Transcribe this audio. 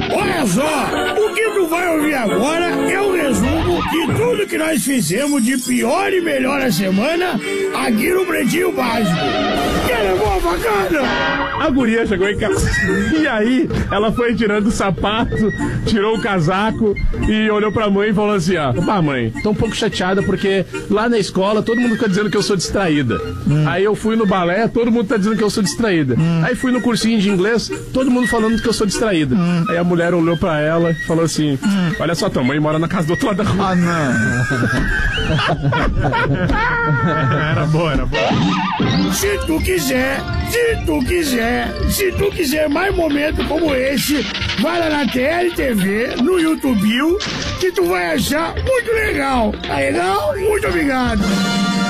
Olha só, o que tu vai ouvir agora é um resumo de tudo que nós fizemos de pior e melhor a semana aqui no Pretinho Básico. Que era boa bacana. A guria chegou em casa e aí ela foi tirando o sapato, tirou o casaco e olhou pra mãe e falou assim, ó, pá, mãe, tô um pouco chateada porque lá na escola todo mundo fica dizendo que eu sou distraída. Aí eu fui no balé, todo mundo tá dizendo que eu sou distraída. Aí fui no cursinho de inglês, todo mundo falando que eu sou distraída. Aí a mulher olhou pra ela e falou assim, olha só, tua mãe mora na casa do outro lado da rua. Ah, não. Era boa. Se tu quiser mais momentos como esse, vai lá na TLTV, no YouTube, que tu vai achar muito legal. Tá legal? Muito obrigado.